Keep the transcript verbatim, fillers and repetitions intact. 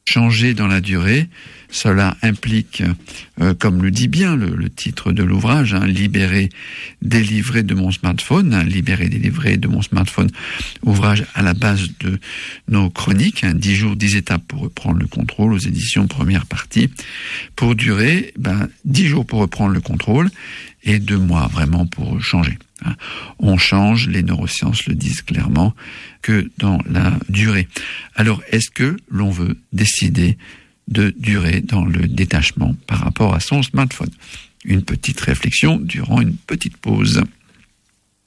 changer dans la durée, cela implique, euh, comme le dit bien le, le titre de l'ouvrage, hein, libérer, délivrer de mon smartphone, hein, libérer, délivrer de mon smartphone, ouvrage à la base de nos chroniques, hein, dix jours, dix étapes pour reprendre le contrôle, aux éditions première partie. Pour durer, ben, dix jours pour reprendre le contrôle et deux mois vraiment pour changer. Hein. On change, les neurosciences le disent clairement, que dans la durée. Alors, est-ce que l'on veut décider de durer dans le détachement par rapport à son smartphone? Une petite réflexion durant une petite pause.